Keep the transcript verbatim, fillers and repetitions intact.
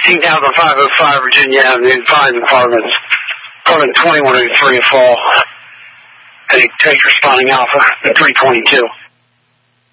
eighteen thousand five oh five Virginia Avenue, five apartments. Apartment twenty-one oh three at fall. Heading take responding Alpha, three twenty-two.